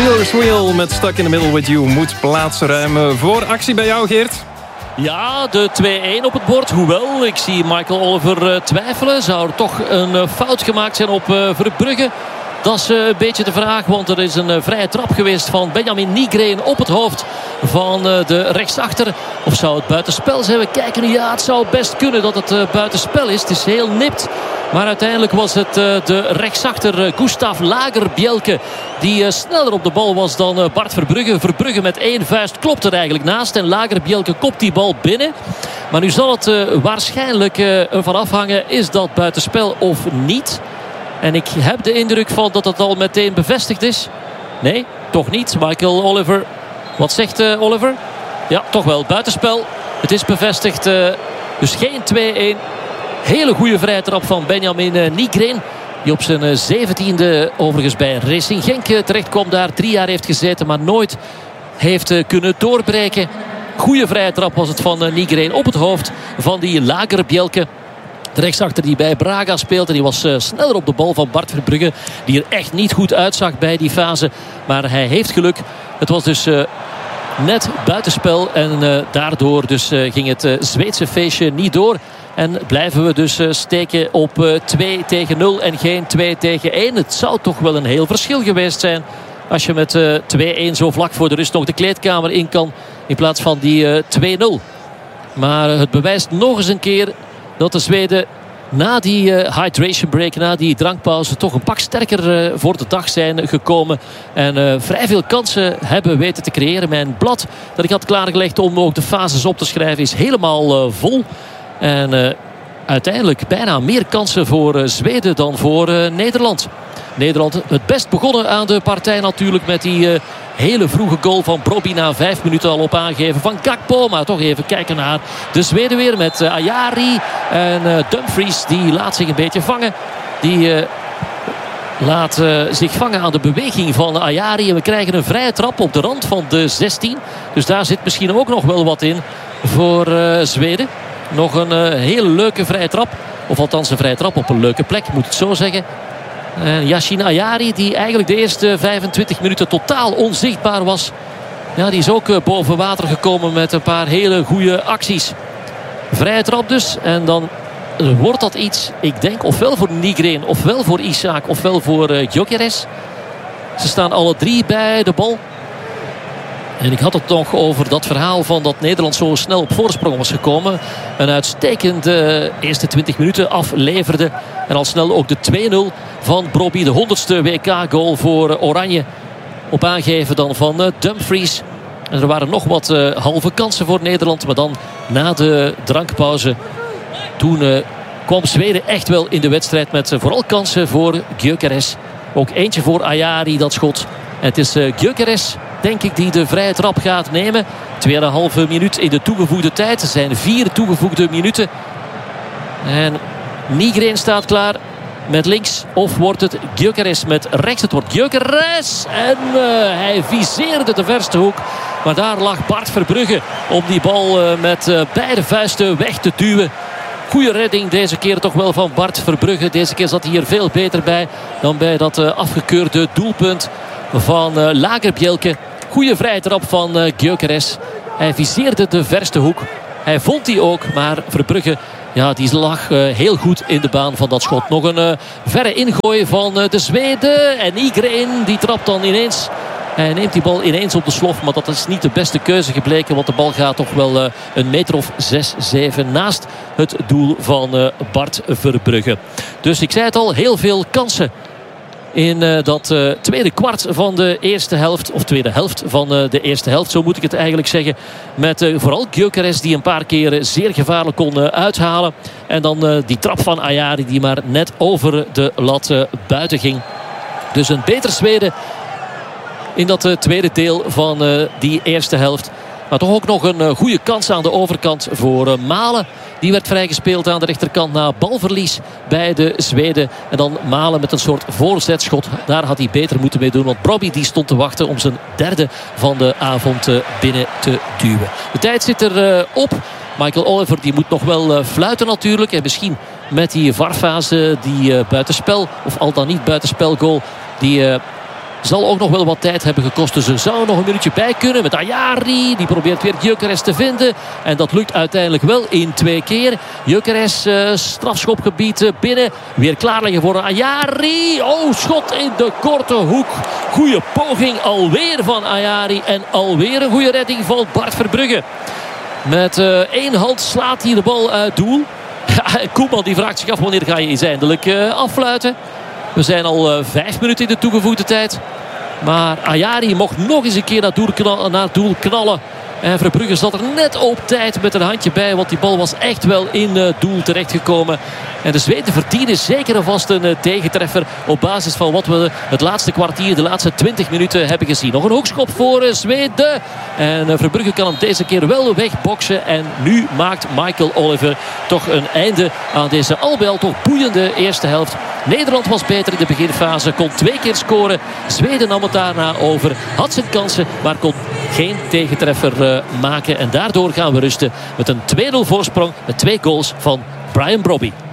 Steelers Wheel met Stuck in the Middle with You moet plaats ruimen voor actie bij jou, Geert. Ja, de 2-1 op het bord. Hoewel, ik zie Michael Oliver twijfelen. Zou er toch een fout gemaakt zijn op Verbrugge? Dat is een beetje de vraag, want er is een vrije trap geweest van Benjamin Nygren op het hoofd van de rechtsachter. Of zou het buitenspel zijn? We kijken nu, ja, het zou best kunnen dat het buitenspel is. Het is heel nipt. Maar uiteindelijk was het de rechtsachter Gustav Lagerbielke die sneller op de bal was dan Bart Verbrugge. Verbrugge met één vuist klopt er eigenlijk naast. En Lagerbielke kopt die bal binnen. Maar nu zal het waarschijnlijk ervan afhangen, is dat buitenspel of niet? En ik heb de indruk van dat het al meteen bevestigd is. Nee, toch niet. Michael Oliver. Wat zegt Oliver? Ja, toch wel. Buitenspel. Het is bevestigd. Dus geen 2-1. Hele goede vrije trap van Benjamin Nygren. Die op zijn 17e overigens bij Racing Genk terecht kwam. Daar 3 jaar heeft gezeten, maar nooit heeft kunnen doorbreken. Goede vrije trap was het van Nygren op het hoofd van die Lagerbielke. De rechtsachter die bij Braga speelt. En die was sneller op de bal van Bart Verbrugge. Die er echt niet goed uitzag bij die fase. Maar hij heeft geluk. Het was dus net buitenspel. En daardoor dus ging het Zweedse feestje niet door. En blijven we dus steken op 2-0 en geen 2-1. Het zou toch wel een heel verschil geweest zijn. Als je met 2-1 zo vlak voor de rust nog de kleedkamer in kan. In plaats van die 2-0. Maar het bewijst nog eens een keer dat de Zweden na die hydration break, na die drankpauze, toch een pak sterker voor de dag zijn gekomen. En vrij veel kansen hebben weten te creëren. Mijn blad dat ik had klaargelegd om ook de fases op te schrijven is helemaal vol. En uiteindelijk bijna meer kansen voor Zweden dan voor Nederland. Nederland het best begonnen aan de partij natuurlijk met die hele vroege goal van Brobbey na 5 minuten al op aangeven van Gakpo. Maar toch even kijken naar de Zweden weer met Ayari en Dumfries. Die laat zich een beetje vangen. Die laat zich vangen aan de beweging van Ayari. En we krijgen een vrije trap op de rand van de 16. Dus daar zit misschien ook nog wel wat in voor Zweden. Nog een hele leuke vrije trap. Of althans een vrije trap op een leuke plek, moet het zo zeggen. En Yashin Ayari, die eigenlijk de eerste 25 minuten totaal onzichtbaar was. Ja, die is ook boven water gekomen met een paar hele goede acties. Vrije trap dus. En dan wordt dat iets, ik denk, ofwel voor Nygren, ofwel voor Isaac, ofwel voor Gyökeres. Ze staan alle 3 bij de bal. En ik had het nog over dat verhaal van dat Nederland zo snel op voorsprong was gekomen. Een uitstekende eerste 20 minuten afleverde. En al snel ook de 2-0 van Brobbey. De 100ste WK-goal voor Oranje. Op aangeven dan van Dumfries. En er waren nog wat halve kansen voor Nederland. Maar dan na de drankpauze. Toen kwam Zweden echt wel in de wedstrijd. Met vooral kansen voor Gyökeres. Ook eentje voor Ayari, dat schot. En het is Gyökeres, denk ik, die de vrije trap gaat nemen. 2,5 minuut in de toegevoegde tijd. Er zijn 4 toegevoegde minuten. En Nygren staat klaar met links. Of wordt het Gyökeres met rechts? Het wordt Gyökeres. En hij viseerde de verste hoek. Maar daar lag Bart Verbrugge om die bal met beide vuisten weg te duwen. Goede redding deze keer toch wel van Bart Verbrugge. Deze keer zat hij hier veel beter bij dan bij dat afgekeurde doelpunt van Lagerbielke. Goede vrije trap van Gyökeres. Hij viseerde de verste hoek. Hij vond die ook, maar Verbrugge, ja, die lag heel goed in de baan van dat schot. Nog een verre ingooi van de Zweden. En Nygren die trapt dan ineens. Hij neemt die bal ineens op de slof. Maar dat is niet de beste keuze gebleken. Want de bal gaat toch wel een meter of 6, 7 naast het doel van Bart Verbrugge. Dus ik zei het al, heel veel kansen in dat tweede kwart van de eerste helft. Of tweede helft van de eerste helft. Zo moet ik het eigenlijk zeggen. Met vooral Gyökeres die een paar keer zeer gevaarlijk kon uithalen. En dan die trap van Ayari die maar net over de lat buiten ging. Dus een beter Zweden in dat tweede deel van die eerste helft. Maar toch ook nog een goede kans aan de overkant voor Malen. Die werd vrijgespeeld aan de rechterkant na balverlies bij de Zweden. En dan Malen met een soort voorzetschot. Daar had hij beter moeten mee doen. Want Brobbey die stond te wachten om zijn derde van de avond binnen te duwen. De tijd zit er op. Michael Oliver die moet nog wel fluiten natuurlijk. En misschien met die VAR-fase, die buitenspel, of al dan niet buitenspelgoal, die Zal ook nog wel wat tijd hebben gekost. Dus er zou nog een minuutje bij kunnen met Ayari. Die probeert weer Gyökeres te vinden. En dat lukt uiteindelijk wel in 2 keer. Gyökeres, strafschopgebied binnen. Weer klaarleggen voor Ayari. Oh, schot in de korte hoek. Goeie poging alweer van Ayari. En alweer een goede redding van Bart Verbrugge. Met 1 hand slaat hij de bal uit doel. Koeman die vraagt zich af wanneer ga je eens eindelijk affluiten. We zijn al 5 minuten in de toegevoegde tijd. Maar Ayari mocht nog eens een keer naar doel knallen. En Verbrugge zat er net op tijd met een handje bij. Want die bal was echt wel in doel terechtgekomen. En de Zweden verdienen zeker en vast een tegentreffer. Op basis van wat we het laatste kwartier, de laatste 20 minuten hebben gezien. Nog een hoekschop voor Zweden. En Verbrugge kan hem deze keer wel wegboksen. En nu maakt Michael Oliver toch een einde aan deze al bij al toch boeiende eerste helft. Nederland was beter in de beginfase. Kon 2 keer scoren. Zweden nam het daarna over. Had zijn kansen, maar kon geen tegentreffer maken. En daardoor gaan we rusten met een 2-0 voorsprong. Met 2 goals van Brian Brobby.